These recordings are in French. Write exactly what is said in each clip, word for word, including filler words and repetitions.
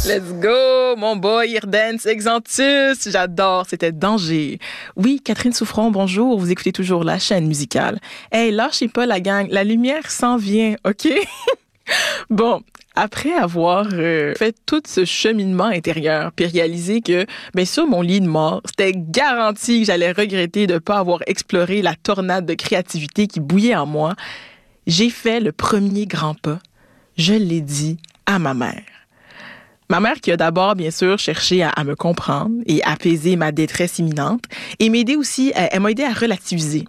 Let's go, mon boy Irdance Exantus. J'adore, c'était Danger. Oui, Catherine Souffron, bonjour. Vous écoutez toujours la chaîne musicale. Hey, lâchez pas la gang. La lumière s'en vient, OK? Bon, après avoir euh, fait tout ce cheminement intérieur, puis réalisé que, bien sur mon lit de mort, c'était garanti que j'allais regretter de ne pas avoir exploré la tornade de créativité qui bouillait en moi, j'ai fait le premier grand pas. Je l'ai dit à ma mère. Ma mère qui a d'abord, bien sûr, cherché à, à me comprendre et apaiser ma détresse imminente et m'aider aussi, elle, elle m'a aidé à relativiser.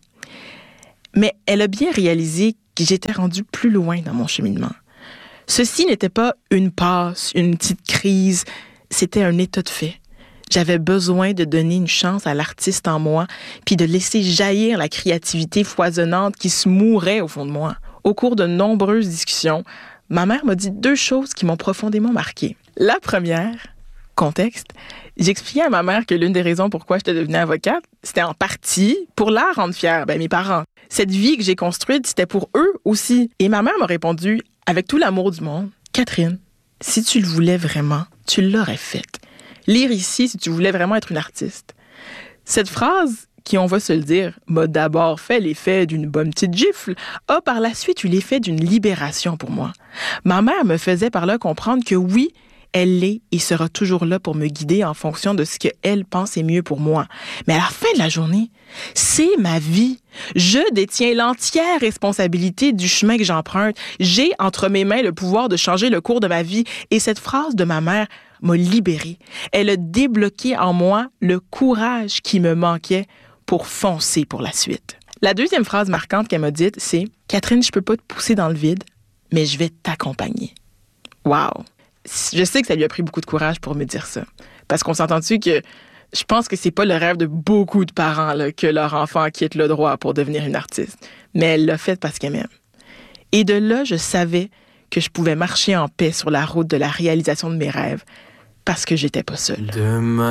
Mais elle a bien réalisé que j'étais rendue plus loin dans mon cheminement. Ceci n'était pas une passe, une petite crise, c'était un état de fait. J'avais besoin de donner une chance à l'artiste en moi, puis de laisser jaillir la créativité foisonnante qui se mourait au fond de moi. Au cours de nombreuses discussions, ma mère m'a dit deux choses qui m'ont profondément marquée. La première, contexte, j'expliquais à ma mère que l'une des raisons pourquoi j'étais devenue avocate, c'était en partie pour la rendre fière, ben mes parents. Cette vie que j'ai construite, c'était pour eux aussi. Et ma mère m'a répondu, avec tout l'amour du monde, « Catherine, si tu le voulais vraiment, tu l'aurais faite. Lire ici si tu voulais vraiment être une artiste. » Cette phrase, qui, on va se le dire, m'a d'abord fait l'effet d'une bonne petite gifle, a par la suite eu l'effet d'une libération pour moi. Ma mère me faisait par là comprendre que oui, elle l'est et sera toujours là pour me guider en fonction de ce qu'elle pense est mieux pour moi. Mais à la fin de la journée, c'est ma vie. Je détiens l'entière responsabilité du chemin que j'emprunte. J'ai entre mes mains le pouvoir de changer le cours de ma vie. Et cette phrase de ma mère m'a libérée. Elle a débloqué en moi le courage qui me manquait pour foncer pour la suite. La deuxième phrase marquante qu'elle m'a dite, c'est « Catherine, je peux pas te pousser dans le vide, mais je vais t'accompagner. » Wow! Je sais que ça lui a pris beaucoup de courage pour me dire ça. Parce qu'on s'entend-tu que je pense que c'est pas le rêve de beaucoup de parents là, que leur enfant quitte le droit pour devenir une artiste. Mais elle l'a fait parce qu'elle m'aime. Et de là, je savais que je pouvais marcher en paix sur la route de la réalisation de mes rêves parce que j'étais pas seule. Demain.